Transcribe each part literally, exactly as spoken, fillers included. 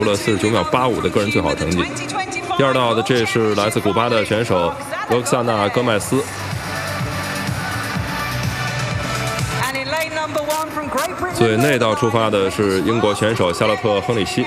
出了四十九秒八五的个人最好成绩。第二道的这是来自古巴的选手罗克萨纳·戈麦斯。最内道出发的是英国选手夏洛特·亨里希。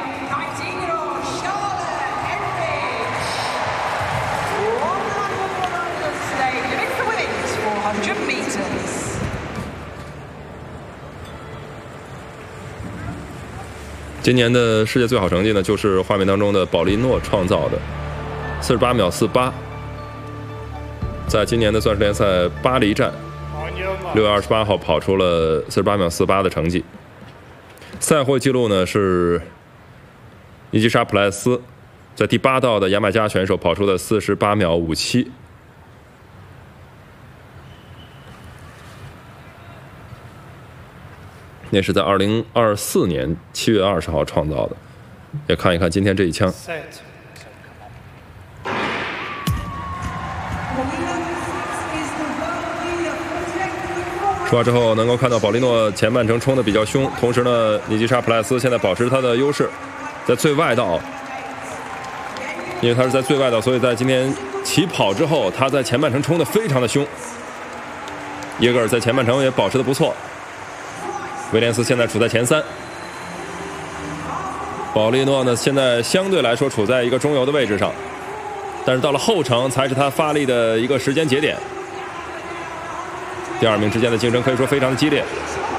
今年的世界最好成绩呢，就是画面当中的保利诺创造的四十八秒四八，在今年的钻石联赛巴黎站，六月二十八号跑出了四十八秒四八的成绩。赛会纪录呢是尼基沙普莱斯在第八道的牙买加选手跑出的四十八秒五七。那是在二零二四年七月二十号创造的，也看一看今天这一枪。出发之后能够看到保利诺前半程冲得比较凶，同时呢，尼基沙普莱斯现在保持他的优势，在最外道，因为他是在最外道，所以在今天起跑之后，他在前半程冲得非常的凶。耶格尔在前半程也保持得不错。威廉斯现在处在前三，保利诺呢现在相对来说处在一个中游的位置上，但是到了后程才是他发力的一个时间节点。第二名之间的竞争可以说非常的激烈，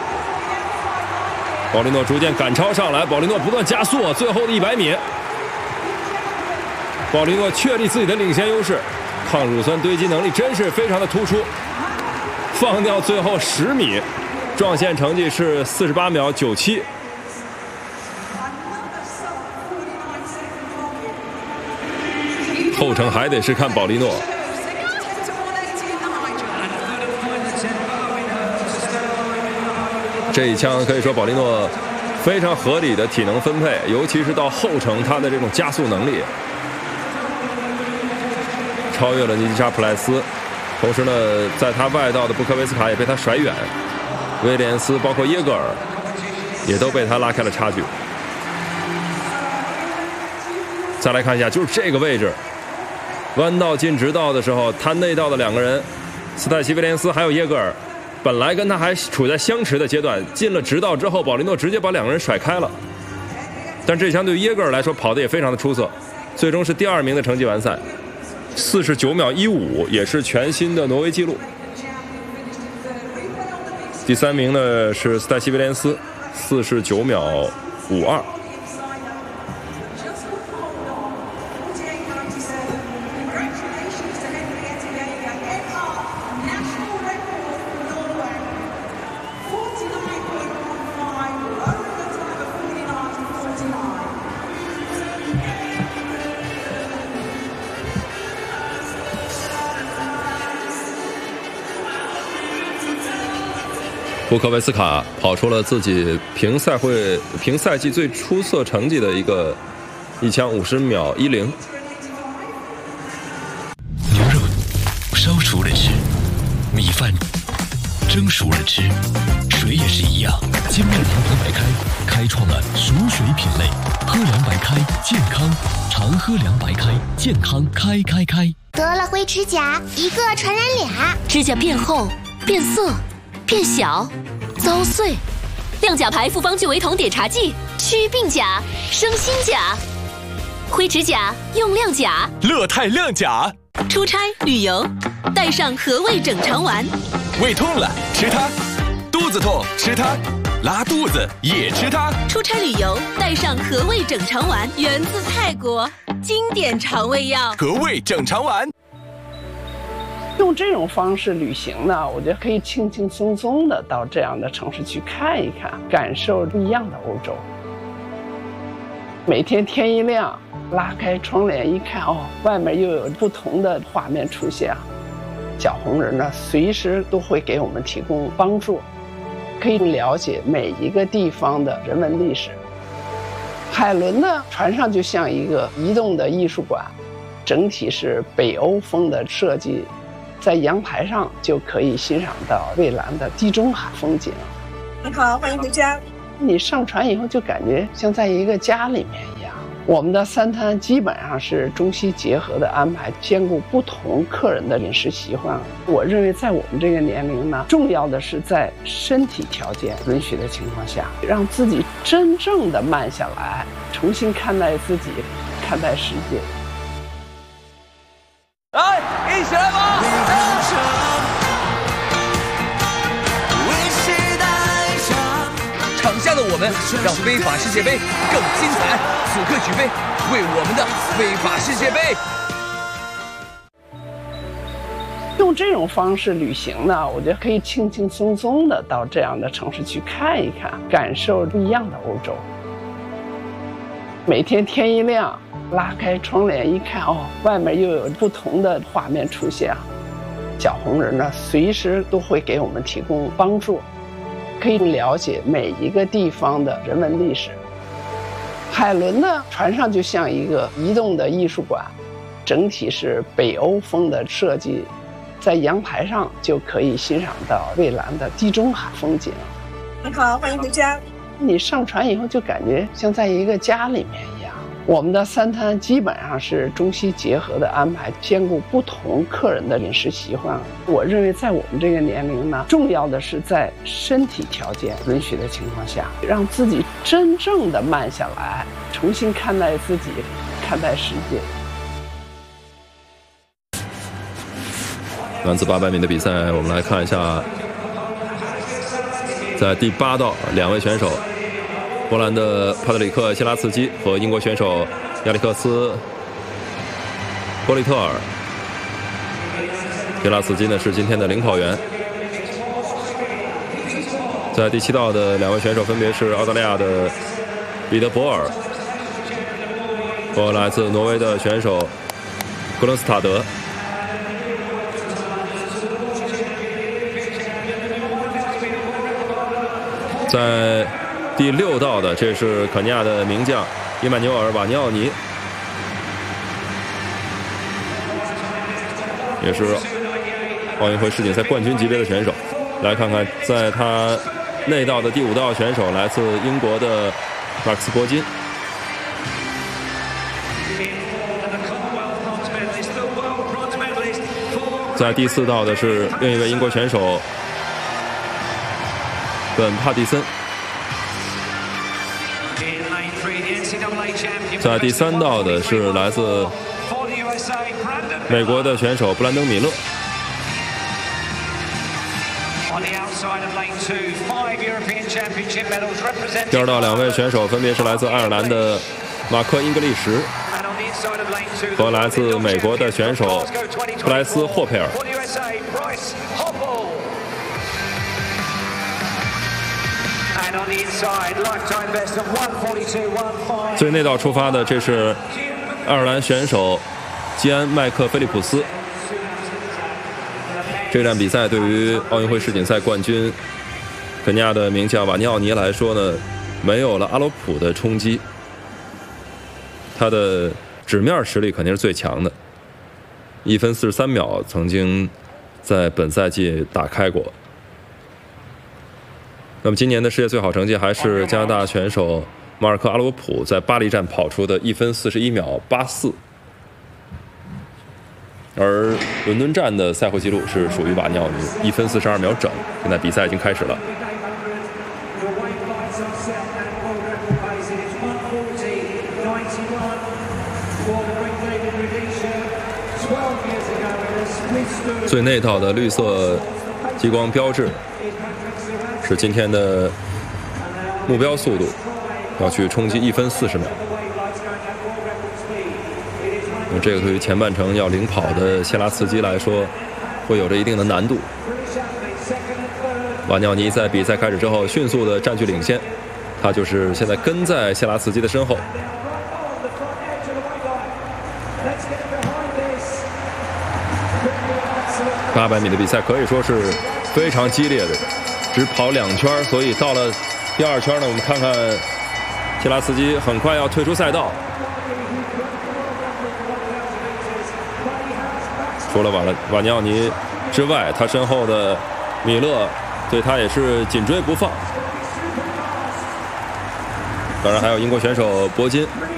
保利诺逐渐赶超上来，保利诺不断加速，最后的一百米，保利诺确立自己的领先优势，抗乳酸堆积能力真是非常的突出，放掉最后十米。撞线成绩是四十八秒九七，后程还得是看保利诺。这一枪可以说保利诺非常合理的体能分配，尤其是到后程他的这种加速能力，超越了尼基沙普莱斯。同时呢，在他外道的布科维斯卡也被他甩远。威廉斯包括耶格尔也都被他拉开了差距。再来看一下，就是这个位置，弯道进直道的时候，他内道的两个人，斯泰西、威廉斯还有耶格尔，本来跟他还处在相持的阶段，进了直道之后，保利诺直接把两个人甩开了。但这一枪对于耶格尔来说跑得也非常的出色，最终是第二名的成绩完赛，四十九秒一五，也是全新的挪威纪录。第三名呢是斯泰西·威廉斯，四十九秒五二。布科维斯卡跑出了自己评赛会评赛季最出色成绩的一个一枪五十秒一零。 牛肉烧熟了吃，米饭蒸熟了吃，水也是一样。精酿阳台白开开创了熟水品类，喝凉白开健康，常喝凉白开健康开开开。 得了灰指甲，一个传染俩， 指甲变厚、变色、变小、遭碎。亮甲牌复方聚维酮碘茶剂，祛病甲、生新甲。灰指甲用亮甲， 乐泰亮甲。 出差旅游，带上和味整肠丸。 胃痛了吃它，肚子痛吃它，拉肚子也吃它。 出差旅游带上和味整肠丸，源自泰国，经典肠胃药。 和味整肠丸。 用这种方式旅行呢，我觉得可以轻轻松松的到这样的城市去看一看，感受不一样的欧洲。每天天一亮，拉开窗帘一看，哦，外面又有不同的画面出现。小红人呢，随时都会给我们提供帮助，可以了解每一个地方的人文历史。海伦呢，船上就像一个移动的艺术馆，整体是北欧风的设计。在阳台上就可以欣赏到蔚蓝的地中海风景。 你好，欢迎回家。 你上船以后就感觉像在一个家里面一样。我们的三餐基本上是中西结合的安排，兼顾不同客人的饮食习惯。我认为在我们这个年龄呢，重要的是在身体条件允许的情况下，让自己真正的慢下来，重新看待自己，看待世界。 来，一起来吧！场下的我们，让非法世界杯更精彩！此刻举杯，为我们的非法世界杯。 用这种方式旅行呢，我觉得可以轻轻松松的到这样的城市去看一看，感受不一样的欧洲。每天天一亮，拉开窗帘一看，哦，外面又有不同的画面出现。小红人呢，随时都会给我们提供帮助。可以了解每一个地方的人文历史。海伦呢，船上就像一个移动的艺术馆，整体是北欧风的设计，在阳台上就可以欣赏到蔚蓝的地中海风景。 你好，欢迎回家。 你上船以后就感觉像在一个家里面一样。我们的三餐基本上是中西结合的安排，兼顾不同客人的饮食习惯。我认为在我们这个年龄呢，重要的是在身体条件允许的情况下，让自己真正的慢下来，重新看待自己，看待世界。 男子八百米的比赛，我们来看一下，在第八道两位选手。波兰的帕特里克·谢拉茨基和英国选手亚历克斯·波利特尔。谢拉茨基呢是今天的领跑员。在第七道的两位选手分别是澳大利亚的彼得·博尔和来自挪威的选手格伦斯塔德。在第六道的，这是肯尼亚的名将伊曼纽尔·瓦尼奥尼，也是奥运会世锦赛冠军级别的选手。来看看，在他内道的第五道选手来自英国的马克斯·伯金。在第四道的是另一位英国选手本·帕蒂森。在第三道的是来自美国的选手布兰登·米勒。第二道两位选手分别是来自爱尔兰的马克·英格利什和来自美国的选手布莱斯·霍佩尔。最内道出发的，这是爱尔兰选手基安·麦克菲利普斯。这站比赛对于奥运会世锦赛冠军肯尼亚的名将瓦尼奥尼来说呢，没有了阿罗普的冲击，他的纸面实力肯定是最强的，一分四十三秒曾经在本赛季打开过。那么今年的世界最好成绩还是加拿大选手马尔科·阿罗普在巴黎站跑出的一分四十一秒八四，而伦敦站的赛会纪录是属于瓦尼奥尼一分四十二秒整。现在比赛已经开始了。最内道的绿色激光标志是今天的目标速度，要去冲击一分四十秒。那这个对于前半程要领跑的谢拉茨基来说，会有着一定的难度。瓦尼奥尼在比赛开始之后迅速的占据领先，他就是现在跟在谢拉茨基的身后。八百米的比赛可以说是非常激烈的，只跑两圈，所以到了第二圈呢，我们看看谢拉茨基很快要退出赛道。除了瓦瓦尼奥尼之外，他身后的米勒对他也是紧追不放。 当然还有英国选手铂金。